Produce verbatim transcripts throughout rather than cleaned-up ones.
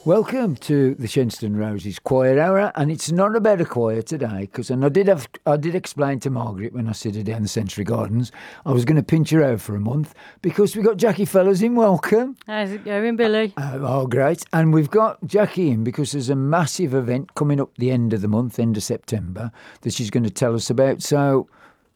Welcome to the Shenstone Roses Choir Hour, and it's not about a choir today because, and I did have, I did explain to Margaret when I sit her down the Century Gardens, I was going to pinch her out for a month because we got Jackie Fellows in. Welcome. How's it going, Billy? Uh, oh, great! And we've got Jackie in because there's a massive event coming up the end of the month, end of September, that she's going to tell us about. So,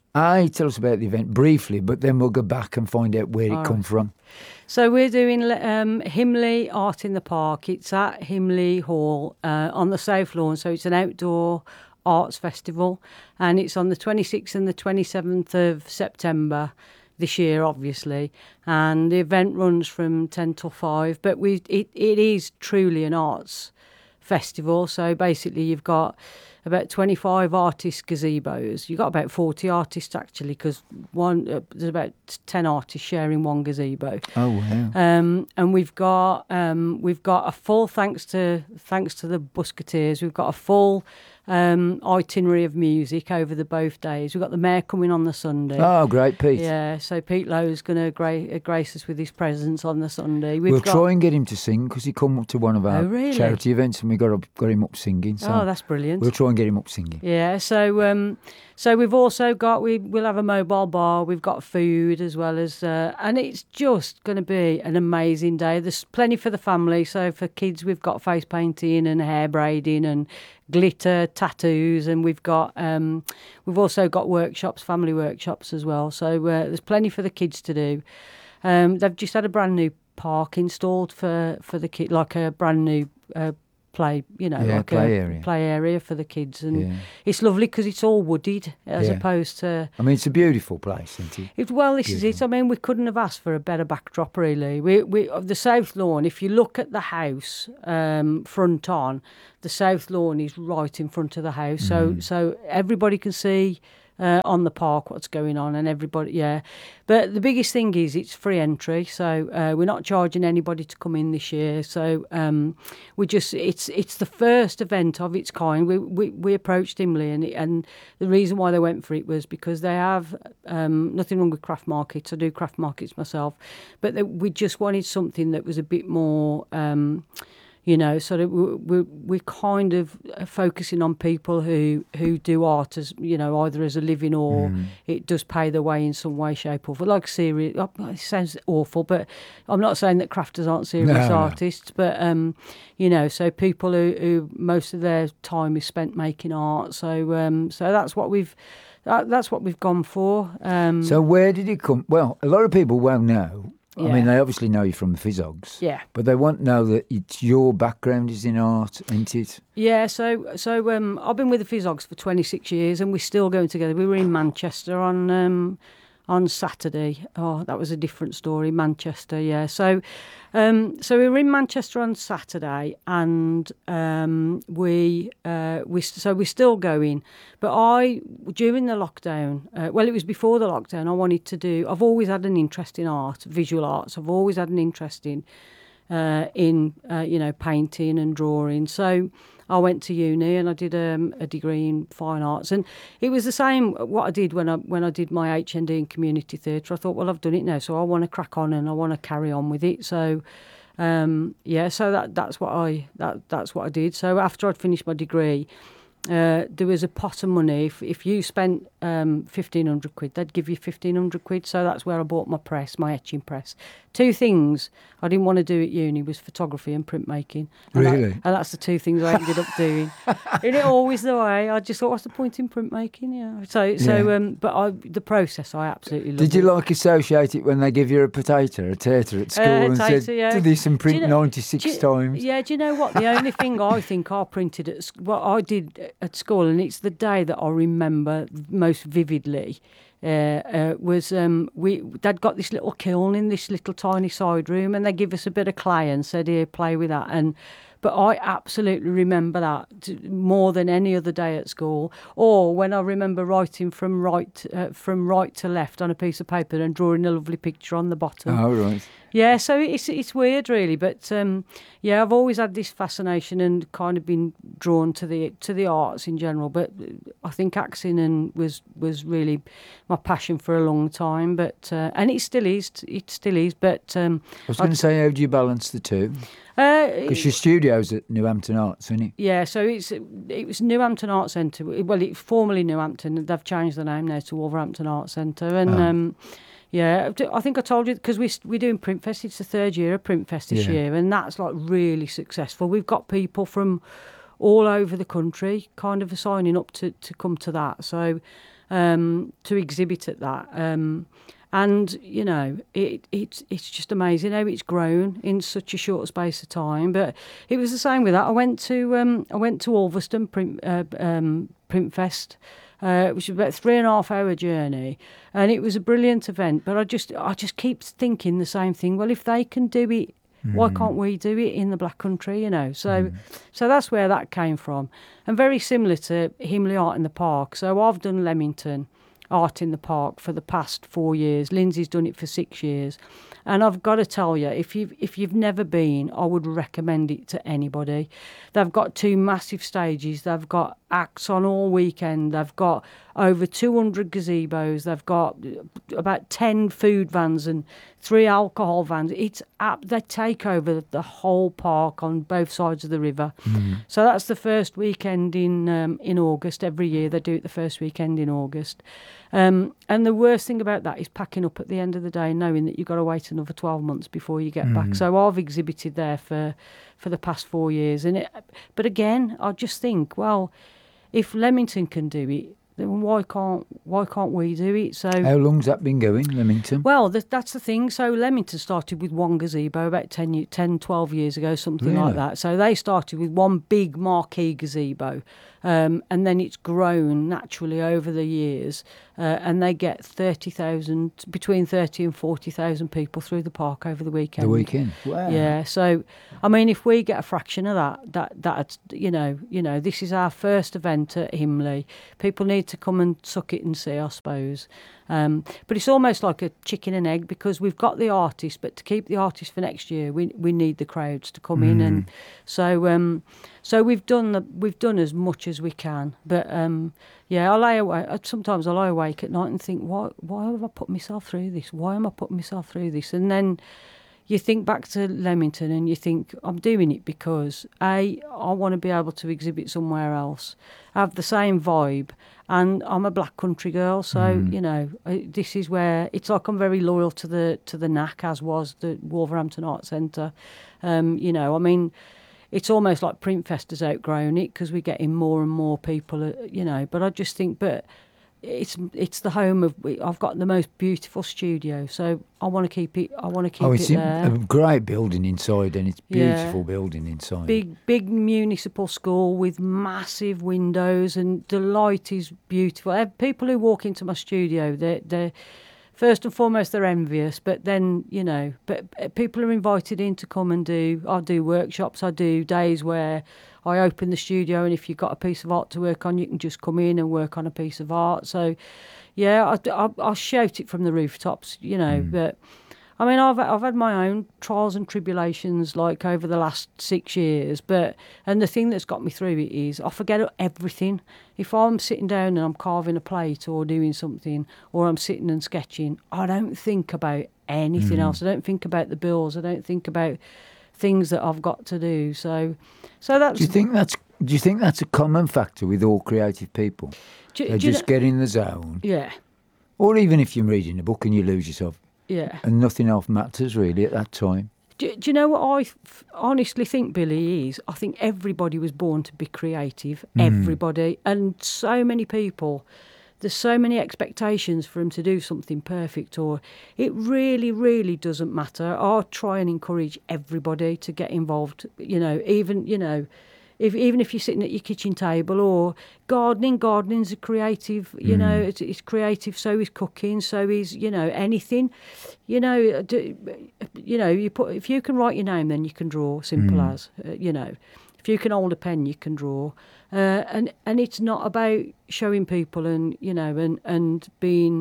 I tell us about the event briefly, but then we'll go back and find out where All it come right. from. So we're doing um, Himley Art in the Park. It's at Himley Hall uh, on the South Lawn. So it's an outdoor arts festival, and it's on the twenty-sixth and the twenty-seventh of September this year, obviously. And the event runs from ten till five. But we it, it is truly an arts festival. So basically, you've got about twenty-five artist gazebos. You've got about forty artists, actually, because one uh, there's about ten artists sharing one gazebo. Oh, wow. Um, and we've got um, we've got a full, thanks to thanks to the Busketeers, we've got a full um, itinerary of music over the both days. We've got the Mayor coming on the Sunday. Oh, great, Pete. Yeah, so Pete Lowe's going to gra- grace us with his presence on the Sunday. We've We'll got... try and get him to sing because he come up to one of our Oh, really? charity events and we got up, got him up singing. So Oh, that's brilliant. we'll try and get him up singing. Yeah, so um, so we've also got we we'll have a mobile bar. We've got food as well as, uh, and it's just going to be an amazing day. There's plenty for the family. So for kids, we've got face painting and hair braiding and glitter tattoos, and we've got um, we've also got workshops, family workshops as well. So uh, there's plenty for the kids to do. Um, they've just had a brand new park installed for for the kid, like a brand new. Uh, play you know Yeah, like play a area. play area for the kids, and Yeah. it's lovely because it's all wooded as Yeah. opposed to I mean, it's a beautiful place, isn't it? it, well this is it. I mean, we couldn't have asked for a better backdrop, really. We we of the South Lawn, if you look at the house um front on, the South Lawn is right in front of the house, so so everybody can see Uh, on the park what's going on, and everybody, yeah. But the biggest thing is it's free entry, so uh, we're not charging anybody to come in this year. So um, we just it's it's the first event of its kind. We we, we approached Himley, and and the reason why they went for it was because they have um, nothing wrong with craft markets. I do craft markets myself, but they, we just wanted something that was a bit more. Um, You know, sort of, we're, we're kind of focusing on people who, who do art as, you know, either as a living or Mm. it does pay their way in some way, shape or form. Like serious, it sounds awful, but I'm not saying that crafters aren't serious No, no. artists, but, um, you know, so people who, who most of their time is spent making art. So um, so that's what we've that, that's what we've gone for. Um, So where did it come? Well, a lot of people won't know. I Yeah. mean, they obviously know you from the Fizzogs. Yeah. But they won't know that it's your background is in art, isn't it? Yeah, so so um, I've been with the Fizzogs for twenty-six years, and we're still going together. We were in Manchester on um, on Saturday. Oh, that was a different story, Manchester. Yeah, so um, so we were in Manchester on Saturday, and um, we uh, we so we're still going. But I during the lockdown, uh, well, it was before the lockdown. I wanted to do. I've always had an interest in art, visual arts. I've always had an interest in. Uh, in uh, you know, painting and drawing. So I went to uni and I did um, a degree in fine arts, and it was the same what I did when I when I did my H N D in community theatre. I thought, well, I've done it now, so I want to crack on and I want to carry on with it. So um, yeah, so that that's what I that that's what I did. So after I'd finished my degree. Uh, there was a pot of money. If, if you spent um, fifteen hundred quid, they'd give you fifteen hundred quid. So that's where I bought my press, my etching press. Two things I didn't want to do at uni was photography and printmaking. And Really? That, and that's the two things I ended up doing. Isn't it always the way? I just thought, what's the point in printmaking? Yeah. So, so, Yeah. um, but I, the process, I absolutely loved Did you it. like associate it when they give you a potato, a tater at school Uh, and tater, said, yeah. do this and Do print you know- ninety-six do you- times? Yeah, do you know what? The only thing I think I printed at sc- what I did at school, and it's the day that I remember most vividly, uh, uh, was um, we they'd got this little kiln in this little tiny side room, and they give us a bit of clay and said, "Here, play with that." And but I absolutely remember that t- more than any other day at school, or when I remember writing from right uh, from right to left on a piece of paper and drawing a lovely picture on the bottom. Oh, right. Yeah, so it's it's weird, really, but um, yeah, I've always had this fascination and kind of been drawn to the to the arts in general. But I think acting and was was really my passion for a long time. But uh, and it still is, it still is. But um, I was going to say, how do you balance the two? Because uh, your studio's at Newhampton Arts, isn't it? yeah, so it's it was Newhampton Arts Centre. Well, it's formerly Newhampton. They've changed the name now to Wolverhampton Arts Centre, and. Oh. Um, Yeah, I think I told you because we, we're doing Printfest. It's the third year of Printfest this Yeah. year, and that's like really successful. We've got people from all over the country kind of signing up to, to come to that, so um, to exhibit at that. Um, and, you know, it, it, it's just amazing how it's grown in such a short space of time. But it was the same with that. I went to um, I went to Ulverston Print, uh, um, Printfest. Uh, which was about a three and a half hour journey, and it was a brilliant event. But I just, I just keep thinking the same thing. Well, if they can do it, mm. why can't we do it in the Black Country? You know, so, mm. so that's where that came from, and very similar to Himley Art in the Park. So I've done Leamington Art in the Park for the past four years. Lindsay's done it for six years, and I've got to tell you, if you've if you've never been, I would recommend it to anybody. They've got two massive stages. They've got acts on all weekend. They've got over two hundred gazebos. They've got about ten food vans and three alcohol vans. It's up. They take over the whole park on both sides of the river. Mm. So that's the first weekend in um, in August. Every year they do it the first weekend in August. Um, and the worst thing about that is packing up at the end of the day, knowing that you've got to wait another twelve months before you get mm. back. So I've exhibited there for for the past four years. And it, but again, I just think, well, if Leamington can do it, then why can't why can't we do it? So how long's that been going, Leamington? Well, th- that's the thing. So Leamington started with one gazebo about ten, ten twelve years ago, something really? like that. So they started with one big marquee gazebo, um, and then it's grown naturally over the years, uh, and they get thirty thousand, between thirty and forty thousand people through the park over the weekend. The weekend, wow. Yeah. So, I mean, if we get a fraction of that, that that you know, you know, this is our first event at Himley. People need to come and suck it and see, I suppose. Um, but it's almost like a chicken and egg, because we've got the artists, but to keep the artists for next year, we we need the crowds to come mm. in, and so um, so we've done the, we've done as much as we can. But um, yeah, I lie awake. Sometimes I lie awake at night and think, why why have I put myself through this? Why am I putting myself through this? And then you think back to Leamington and you think, I'm doing it because A, I want to be able to exhibit somewhere else, have the same vibe, and I'm a Black Country girl, so mm. you know, this is where it's like I'm very loyal to the to the N A C, as was the Wolverhampton Arts Centre. Um, you know, I mean, it's almost like Printfest has outgrown it because we're getting more and more people, uh, you know. But I just think, but it's it's the home of. I've got the most beautiful studio, so I want to keep it. I want to keep oh, it's it there. a great building inside, and it's beautiful yeah. building inside. Big big municipal school with massive windows, and the light is beautiful. People who walk into my studio, they they first and foremost they're envious, but then you know, but people are invited in to come and do. I do workshops. I do days where I open the studio, and if you've got a piece of art to work on, you can just come in and work on a piece of art. So, yeah, I, I, I'll shout it from the rooftops, you know. Mm. But I mean, I've I've had my own trials and tribulations like over the last six years. But and the thing that's got me through it is I forget everything. If I'm sitting down and I'm carving a plate or doing something, or I'm sitting and sketching, I don't think about anything mm. else. I don't think about the bills. I don't think about things that I've got to do. So, so that's. Do you think that's? Do you think that's a common factor with all creative people? Do, they do just you know, get in the zone. Yeah. Or even if you're reading a book and you lose yourself. Yeah. And nothing else matters really at that time. Do, do you know what I f- honestly think, Billy, is? I think everybody was born to be creative. Mm. Everybody, and so many people. There's so many expectations for him to do something perfect, or it really, really doesn't matter. I try and encourage everybody to get involved, you know, even, you know, if even if you're sitting at your kitchen table, or gardening, gardening's a creative, you mm. know, it's, it's creative, so is cooking, so is, you know, anything, you know, do, you know, you put, if you can write your name, then you can draw, simple mm. as, uh, you know. If you can hold a pen, you can draw. Uh, and, and it's not about showing people and, you know, and, and being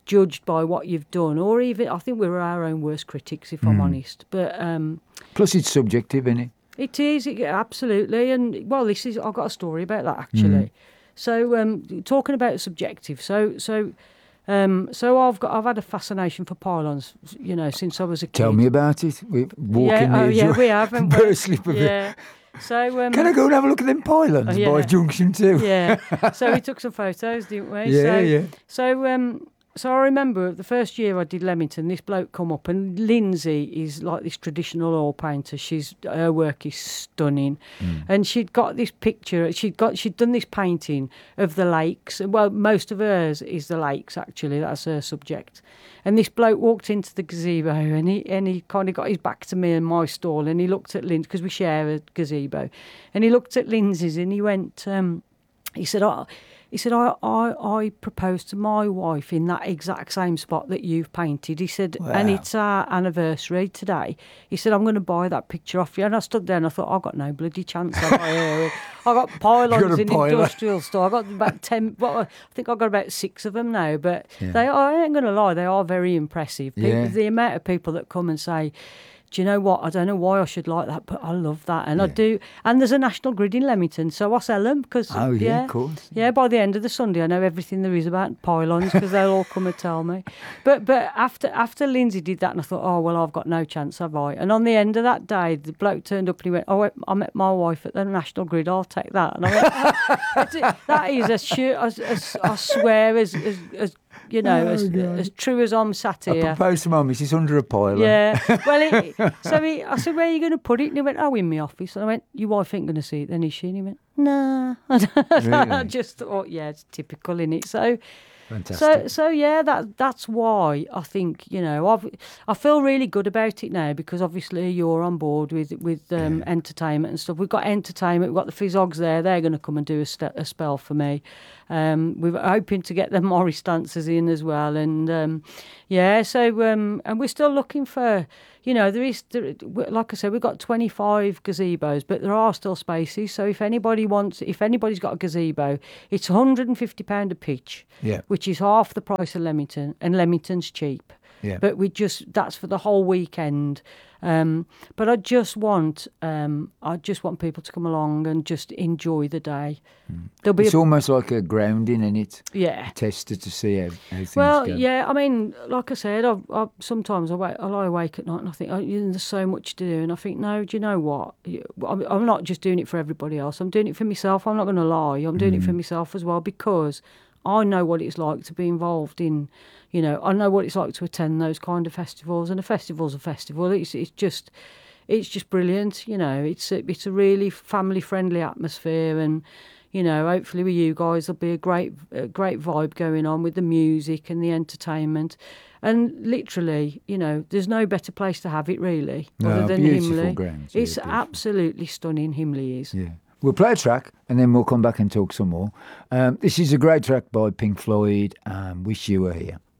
judged by what you've done, or even I think we're our own worst critics, if I'm honest. But um, plus, it's subjective, isn't it? it is it, absolutely, and well, this is I've got a story about that actually. So um, talking about subjective, so so. Um, so I've got I've had a fascination for pylons, you know, since I was a kid. Tell me about it. We're walking yeah, oh, here. yeah, we have. haven't we? Burst slip of it. Yeah. So um, Can I go and have a look at them pylons Oh, yeah. by Junction Two? yeah. So we took some photos, didn't we? Yeah, so, yeah. So um, so I remember the first year I did Leamington, this bloke come up, and Lindsay is like this traditional oil painter. She's her work is stunning, Mm. and she'd got this picture. She'd got she'd done this painting of the lakes. Well, most of hers is the lakes actually. That's her subject. And this bloke walked into the gazebo, and he and he kind of got his back to me and my stall, and he looked at Lindsay because we share a gazebo, and he looked at Lindsay's, and he went. Um, he said, "Oh." He said, I, I, I proposed to my wife in that exact same spot that you've painted. He said, Wow. and it's our anniversary today. He said, I'm going to buy that picture off you. And I stood there and I thought, I've got no bloody chance. Have I, here? I got pylons Got a in pylon. industrial store. I got about ten, well, I think I got about six of them now. But Yeah. they are, I ain't going to lie, they are very impressive. People, Yeah. The amount of people that come and say, do you know what? I don't know why I should like that, but I love that. And I Yeah. do. And there's a National Grid in Leamington, so I sell them. Cause, Oh, yeah, yeah, of course. Yeah, by the end of the Sunday, I know everything there is about pylons because they'll all come and tell me. But but after after Lindsay did that, and I thought, oh, well, I've got no chance, have I? And on the end of that day, the bloke turned up and he went, oh, I met my wife at the National Grid, I'll take that. And I went, oh, that is as sure, as, as, I swear, as, as, as you know, Oh, as, God. as true as I'm sat I here. proposed to my missus under a pylon. Yeah. Well, it, so he, I said, where are you going to put it? And he went, oh, in my office. And I went, your wife ain't going to see it then, is she? And he went, nah. I Really? just thought, yeah, it's typical, innit? So, Fantastic. so, so yeah, that that's why I think, you know, I've, I feel really good about it now because obviously you're on board with with um, Yeah. entertainment and stuff. We've got entertainment, we've got the Fizzogs there. They're going to come and do a, st- a spell for me. Um, we were hoping to get the Morris dancers in as well, and um, yeah, so um, and we're still looking for, you know, there is, there, like I said, we've got twenty-five gazebos, but there are still spaces. So if anybody wants, if anybody's got a gazebo, it's one hundred and fifty pound a pitch, Yeah. which is half the price of Leamington, and Leamington's cheap. Yeah. But we just, that's for the whole weekend. Um, but I just want, um, I just want people to come along and just enjoy the day. There'll be, It's a, almost like a grounding in it. yeah. A tester to see how, how things Well, go. yeah, I mean, like I said, I, I, sometimes I, wait, I lie awake at night and I think, oh, you know, there's so much to do. And I think, no, do you know what? You- I'm, I'm not just doing it for everybody else. I'm doing it for myself. I'm not going to lie. I'm doing it for myself as well because I know what it's like to be involved in, you know, I know what it's like to attend those kind of festivals. And a festival's a festival. It's it's just, it's just brilliant. You know, it's a, it's a really family-friendly atmosphere and, you know, hopefully with you guys there'll be a great a great vibe going on with the music and the entertainment. And literally, you know, there's no better place to have it really No, other than beautiful Himley. grounds, It's yeah, beautiful. absolutely stunning, Himley is. Yeah. We'll play a track and then we'll come back and talk some more. Um, this is a great track by Pink Floyd, um, Wish You Were Here.